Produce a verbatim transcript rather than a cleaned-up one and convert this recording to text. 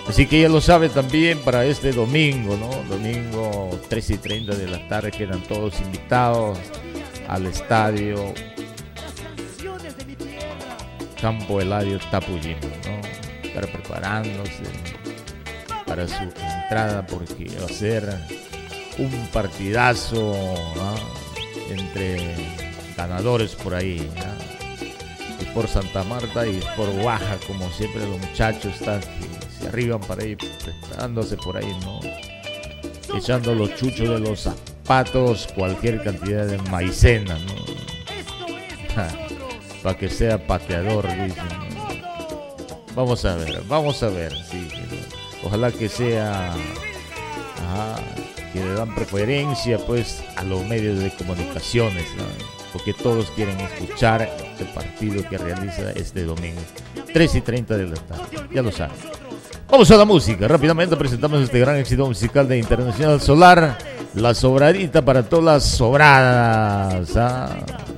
Así que ya lo sabe también para este domingo, ¿no? Domingo tres y treinta de la tarde quedan todos invitados al estadio Campo Eladio Tapujimos, ¿no? Estar preparándose para su entrada porque va a ser un partidazo, ¿no? Entre ganadores por ahí, ¿no? Y por Santa Marta y por Baja, como siempre los muchachos están se arriban para ir preparándose por ahí, ¿no? Echando los chuchos de los zapatos, cualquier cantidad de maicena, ¿no? Para que sea pateador, dicen, ¿no? Vamos a ver, vamos a ver, sí, ¿no? Ojalá que sea, ajá, que le dan preferencia pues a los medios de comunicaciones, ¿no? Porque todos quieren escuchar el partido que realiza este domingo, tres y treinta de la tarde, ya lo saben. Vamos a la música, rápidamente presentamos este gran éxito musical de Internacional Solar, La Sobradita para todas las sobradas, ¿ah?